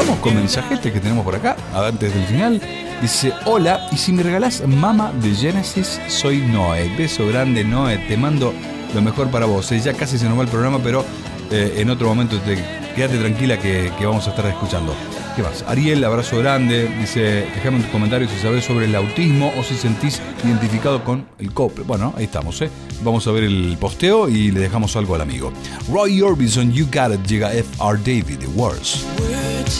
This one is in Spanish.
Vamos con mensajetes que tenemos por acá, antes del final. Dice, hola, y si me regalás Mama de Genesis, soy Noé. Beso grande, Noé, te mando lo mejor para vos. Ya casi se nos va el programa, pero en otro momento quédate tranquila que vamos a estar escuchando. ¿Qué más? Ariel, abrazo grande. Dice, déjame en tus comentarios si sabés sobre el autismo o si sentís identificado con el COP. Bueno, ahí estamos, Vamos a ver el posteo y le dejamos algo al amigo. Roy Orbison, You Got It, llega F.R. David, The Worst.